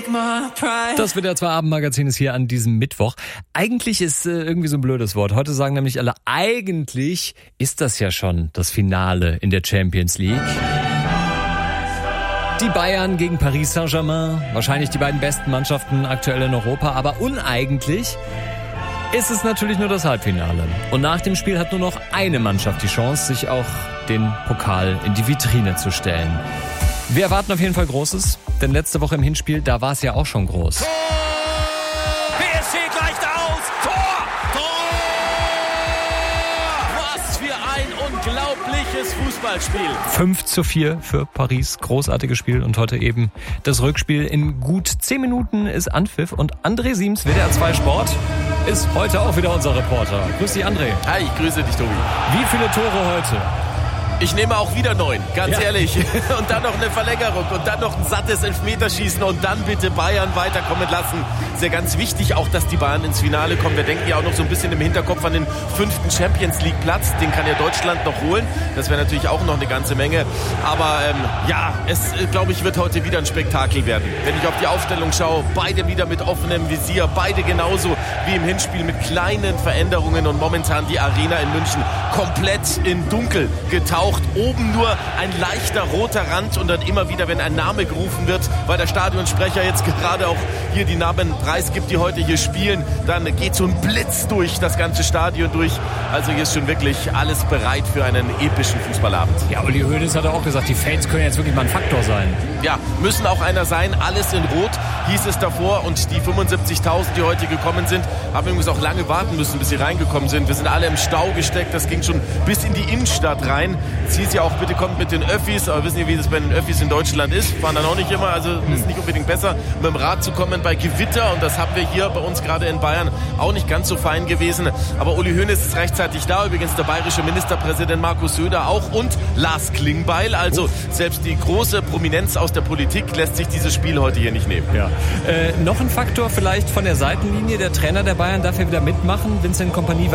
Das WDR 2 Abendmagazin ist hier an diesem Mittwoch. Eigentlich ist irgendwie so ein blödes Wort. Heute sagen nämlich alle, eigentlich ist das ja schon das Finale in der Champions League. Die Bayern gegen Paris Saint-Germain, wahrscheinlich die beiden besten Mannschaften aktuell in Europa, aber uneigentlich ist es natürlich nur das Halbfinale. Und nach dem Spiel hat nur noch eine Mannschaft die Chance, sich auch den Pokal in die Vitrine zu stellen. Wir erwarten auf jeden Fall Großes, denn letzte Woche im Hinspiel, da war es ja auch schon groß. Tor! PSG gleicht aus! Tor! Was für ein unglaubliches Fußballspiel. 5:4 für Paris, großartiges Spiel. Und heute eben das Rückspiel. In gut 10 Minuten ist Anpfiff und André Siems, WDR 2 Sport, ist heute auch wieder unser Reporter. Grüß dich, André. Hi, ich grüße dich, Tobi. Wie viele Tore heute? Ich nehme auch wieder 9, ganz ehrlich. Und dann noch eine Verlängerung und dann noch ein sattes Elfmeterschießen und dann bitte Bayern weiterkommen lassen. Ist ja ganz wichtig auch, dass die Bayern ins Finale kommen. Wir denken ja auch noch so ein bisschen im Hinterkopf an den 5. Champions League Platz. Den kann ja Deutschland noch holen. Das wäre natürlich auch noch eine ganze Menge. Aber es, glaube ich, wird heute wieder ein Spektakel werden. Wenn ich auf die Aufstellung schaue, beide wieder mit offenem Visier. Beide genauso wie im Hinspiel mit kleinen Veränderungen. Und momentan die Arena in München komplett in Dunkel getaucht. Oben nur ein leichter roter Rand und dann immer wieder, wenn ein Name gerufen wird, weil der Stadionsprecher jetzt gerade auch hier die Namen preisgibt, die heute hier spielen, dann geht so ein Blitz durch das ganze Stadion durch. Also hier ist schon wirklich alles bereit für einen epischen Fußballabend. Ja, Uli Hoeneß hat auch gesagt, die Fans können jetzt wirklich mal ein Faktor sein. Ja, müssen auch einer sein. Alles in Rot hieß es davor und die 75.000, die heute gekommen sind, haben übrigens auch lange warten müssen, bis sie reingekommen sind. Wir sind alle im Stau gesteckt, das ging schon bis in die Innenstadt rein. Es hieß ja auch, bitte kommt mit den Öffis, aber wissen Sie, wie das bei den Öffis in Deutschland ist? Fahren dann auch nicht immer, also ist nicht unbedingt besser, mit dem Rad zu kommen bei Gewitter und das haben wir hier bei uns gerade in Bayern auch nicht ganz so fein gewesen. Aber Uli Hoeneß ist rechtzeitig da, übrigens der bayerische Ministerpräsident Markus Söder auch und Lars Klingbeil, also selbst die große Prominenz aus der Politik lässt sich dieses Spiel heute hier nicht nehmen. Ja. Noch ein Faktor vielleicht von der Seitenlinie, der Trainer der Bayern darf ja wieder mitmachen, Vincent Kompany